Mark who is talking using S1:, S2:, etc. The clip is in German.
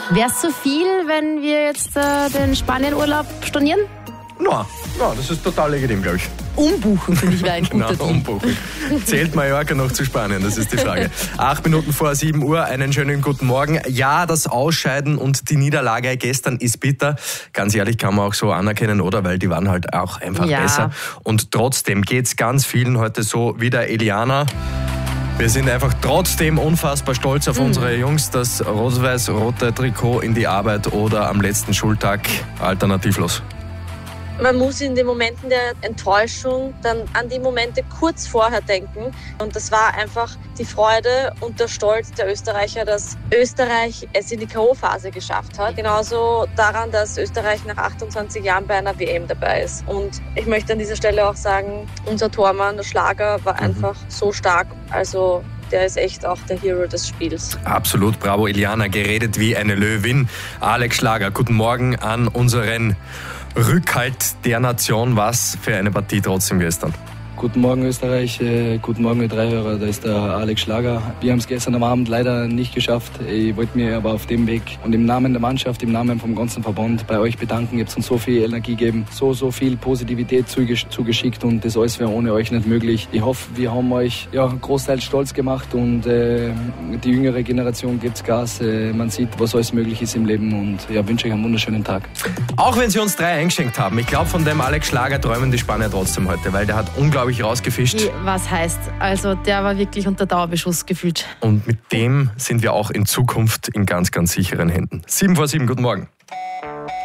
S1: Wäre es zu viel, wenn wir jetzt den Spanien-Urlaub stornieren?
S2: Na, das ist total legitim, glaube ich.
S1: Umbuchen, finde ich, wäre ein guter
S2: Genau, umbuchen. Zählt Mallorca noch zu Spanien? Das ist die Frage. 8 Minuten vor 7 Uhr, einen schönen guten Morgen. Ja, das Ausscheiden und die Niederlage gestern ist bitter. Ganz ehrlich, kann man auch so anerkennen, oder? Weil die waren halt auch einfach besser. Und trotzdem geht's ganz vielen heute so wie der Eliana. Wir sind einfach trotzdem unfassbar stolz auf unsere Jungs. Das rot-weiß-rote Trikot in die Arbeit oder am letzten Schultag alternativlos.
S3: Man muss in den Momenten der Enttäuschung dann an die Momente kurz vorher denken. Und das war einfach die Freude und der Stolz der Österreicher, dass Österreich es in die K.O.-Phase geschafft hat. Genauso daran, dass Österreich nach 28 Jahren bei einer WM dabei ist. Und ich möchte an dieser Stelle auch sagen, unser Tormann, der Schlager, war einfach so stark. Also der ist echt auch der Hero des Spiels.
S2: Absolut, bravo Eliana, geredet wie eine Löwin. Alex Schlager, guten Morgen an unseren Rückhalt der Nation. Was für eine Partie trotzdem gestern.
S4: Guten Morgen Österreich, guten Morgen ihr Dreihörer, da ist der Alex Schlager. Wir haben es gestern am Abend leider nicht geschafft. Ich wollte mir aber auf dem Weg und im Namen der Mannschaft, im Namen vom ganzen Verband bei euch bedanken. Ihr habt uns so viel Energie gegeben, so viel Positivität zugeschickt und das alles wäre ohne euch nicht möglich. Ich hoffe, wir haben euch großteils stolz gemacht und die jüngere Generation gibt Gas. Man sieht, was alles möglich ist im Leben und wünsche euch einen wunderschönen Tag.
S2: Auch wenn sie uns 3 eingeschenkt haben, ich glaube, von dem Alex Schlager träumen die Spanier trotzdem heute, weil der hat unglaublich rausgefischt.
S1: Was heißt? Also der war wirklich unter Dauerbeschuss gefühlt.
S2: Und mit dem sind wir auch in Zukunft in ganz, ganz sicheren Händen. 7 vor 7, guten Morgen.